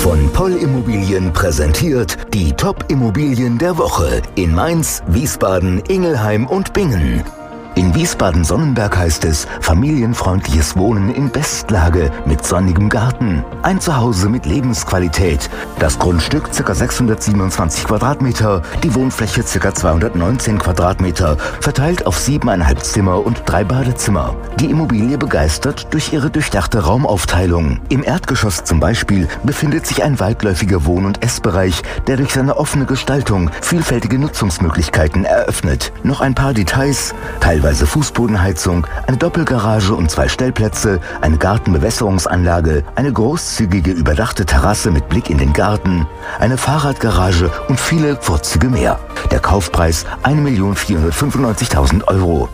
Von Poll Immobilien präsentiert die Top-Immobilien der Woche in Mainz, Wiesbaden, Ingelheim und Bingen. In Wiesbaden-Sonnenberg heißt es familienfreundliches Wohnen in Bestlage mit sonnigem Garten. Ein Zuhause mit Lebensqualität. Das Grundstück ca. 627 Quadratmeter, die Wohnfläche ca. 219 Quadratmeter, verteilt auf 7,5 Zimmer und 3 Badezimmer. Die Immobilie begeistert durch ihre durchdachte Raumaufteilung. Im Erdgeschoss zum Beispiel befindet sich ein weitläufiger Wohn- und Essbereich, der durch seine offene Gestaltung vielfältige Nutzungsmöglichkeiten eröffnet. Noch ein paar Details: teilweise Fußbodenheizung, eine Doppelgarage und 2 Stellplätze, eine Gartenbewässerungsanlage, eine großzügige überdachte Terrasse mit Blick in den Garten, eine Fahrradgarage und viele Vorzüge mehr. Der Kaufpreis 1.495.000 Euro.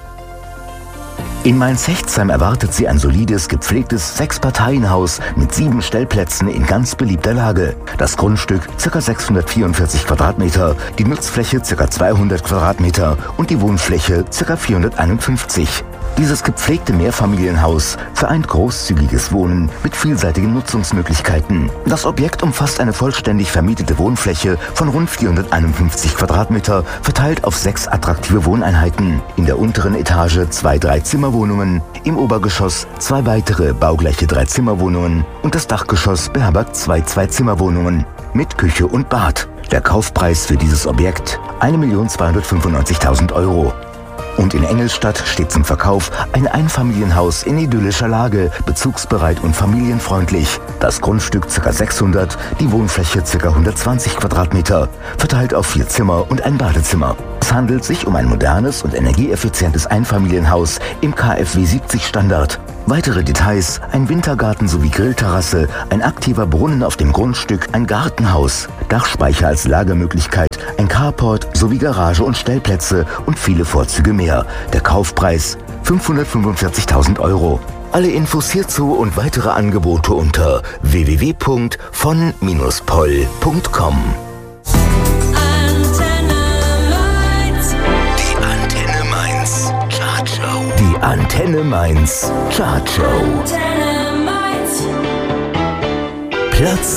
In Mainz-Hechtsheim erwartet Sie ein solides, gepflegtes 6-Parteien-Haus mit 7 Stellplätzen in ganz beliebter Lage. Das Grundstück ca. 644 Quadratmeter, die Nutzfläche ca. 200 Quadratmeter und die Wohnfläche ca. 451. Dieses gepflegte Mehrfamilienhaus vereint großzügiges Wohnen mit vielseitigen Nutzungsmöglichkeiten. Das Objekt umfasst eine vollständig vermietete Wohnfläche von rund 451 Quadratmeter, verteilt auf 6 attraktive Wohneinheiten. In der unteren Etage 2 3-Zimmerwohnungen, im Obergeschoss 2 weitere baugleiche 3-Zimmerwohnungen und das Dachgeschoss beherbergt 2 2-Zimmerwohnungen mit Küche und Bad. Der Kaufpreis für dieses Objekt 1.295.000 Euro. Und in Engelstadt steht zum Verkauf ein Einfamilienhaus in idyllischer Lage, bezugsbereit und familienfreundlich. Das Grundstück ca. 600, die Wohnfläche ca. 120 Quadratmeter, verteilt auf 4 Zimmer und ein Badezimmer. Es handelt sich um ein modernes und energieeffizientes Einfamilienhaus im KfW 70 Standard. Weitere Details: ein Wintergarten sowie Grillterrasse, ein aktiver Brunnen auf dem Grundstück, ein Gartenhaus, Dachspeicher als Lagermöglichkeit, ein Carport sowie Garage und Stellplätze und viele Vorzüge mehr. Der Kaufpreis 545.000 Euro. Alle Infos hierzu und weitere Angebote unter www.von-poll.com. Die Antenne Mainz Chartshow. Platz